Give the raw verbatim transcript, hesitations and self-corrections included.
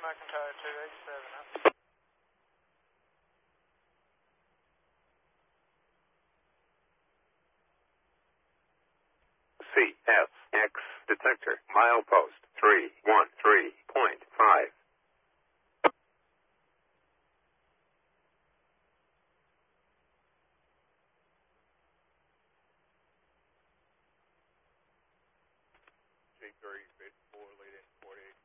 McIntyre two eighty-seven up. C S X detector, milepost three one three point five. J thirty, bit four, lead in forty-eight.